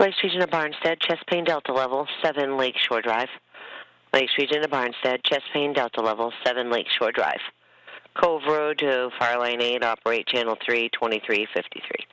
Lakes Region of Barnstead, chest pain Delta level, 7 Lakeshore Drive. Lakes Region of Barnstead, chest pain Delta level, 7 Lakeshore Drive. Cove Road to Fire Line 8, operate channel 3, 2353.